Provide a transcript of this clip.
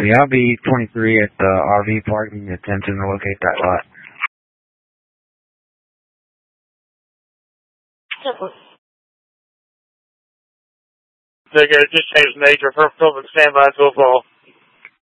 Yeah, I'll be 23 at the RV parking, attempting to locate that lot. They're going to just change nature for public standby to a fall.